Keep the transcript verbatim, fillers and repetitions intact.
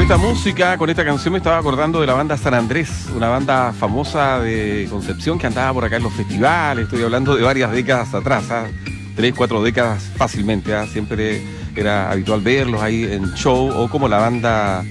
esta música, con esta canción, me estaba acordando de la banda San Andrés, una banda famosa de Concepción que andaba por acá en los festivales. Estoy hablando de varias décadas atrás, ¿eh? tres, cuatro décadas fácilmente, ¿eh? Siempre era habitual verlos ahí en show, o como la banda